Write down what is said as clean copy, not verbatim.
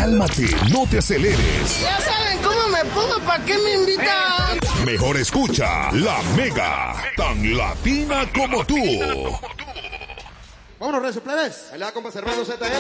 Cálmate, no te aceleres. Ya saben cómo me pongo, ¿para qué me invitan? Mejor escucha La Mega, tan latina como tú. Vámonos, recio, plebes. Allá, compa, Servando ZL.